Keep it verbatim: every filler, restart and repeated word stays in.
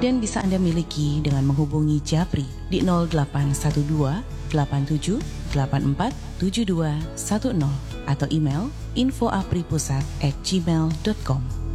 Kemudian bisa Anda miliki dengan menghubungi Japri di nol delapan satu dua delapan tujuh delapan empat tujuh dua satu nol atau email info apripusat at gmail dot com.